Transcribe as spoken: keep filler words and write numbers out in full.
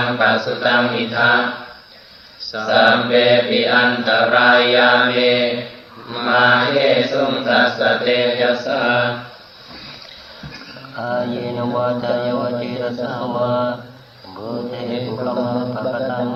ปัสสุตังอิทังสัมเปปิอันตรายาเมมาเยสุงตัสสะเตยัสสะอาเยนวาจายวจิรสาวาบุเทภุกขมังภคตัง